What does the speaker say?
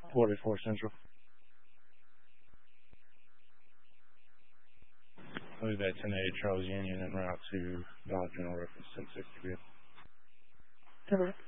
44 Central. I'll leave that 1080 Charles Union en route to Dodge General Reference 1060. Over.